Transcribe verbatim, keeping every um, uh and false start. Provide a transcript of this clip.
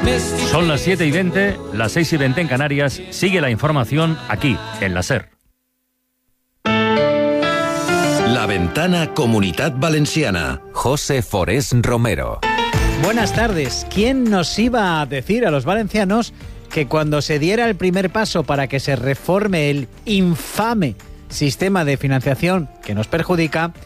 Son las siete y veinte, las seis y veinte en Canarias. Sigue la información aquí, en la SER. La Ventana Comunitat Valenciana. José Forés Romero. Buenas tardes. ¿Quién nos iba a decir a los valencianos que cuando se diera el primer paso para que se reforme el infame sistema de financiación que nos perjudica,